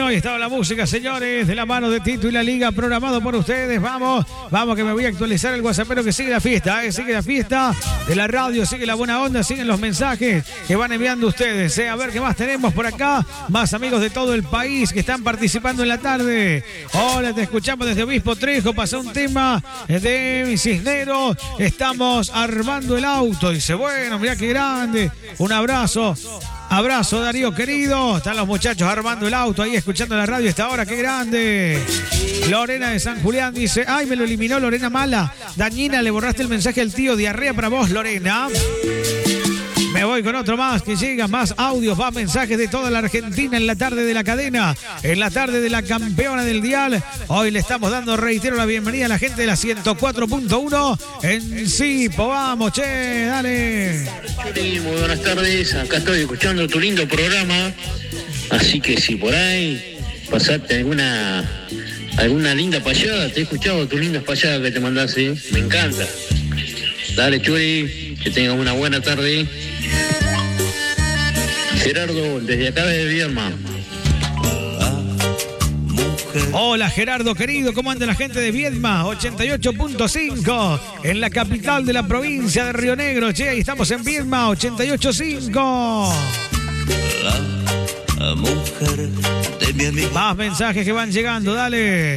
ahí estaba la música, señores, de la mano de Tito y la Liga, programado por ustedes. Vamos que me voy a actualizar el WhatsAppero, que sigue la fiesta, sigue la fiesta de la radio, sigue la buena onda, siguen los mensajes que van enviando ustedes. A ver qué más tenemos por acá, más amigos de todo el país que están participando en la tarde. Hola, te escuchamos desde Obispo Trejo, pasó un tema de Cisneros, estamos armando el auto. Dice, bueno, mirá qué grande, un abrazo. Abrazo, Darío querido. Están los muchachos armando el auto ahí, escuchando la radio a esta hora. ¡Qué grande! Lorena de San Julián dice, ay, me lo eliminó Lorena mala. Dañina, le borraste el mensaje al tío. Diarrea para vos, Lorena. Me voy con otro más, que llega más audios, más mensajes de toda la Argentina en la tarde de la cadena, en la tarde de la campeona del dial. Hoy le estamos dando, reitero, la bienvenida a la gente de la 104.1 en Sipo. Vamos, che, dale. Muy buenas tardes, acá estoy escuchando tu lindo programa, así que si por ahí pasaste alguna linda payada, te he escuchado tus lindas payadas que te mandaste, me encanta. Dale, Churi, que tengas una buena tarde. Gerardo, desde acá de Viedma. Hola Gerardo querido, ¿cómo anda la gente de Viedma? 88.5 en la capital de la provincia de Río Negro. Che, ahí estamos en Viedma, 88.5. Más mensajes que van llegando, dale.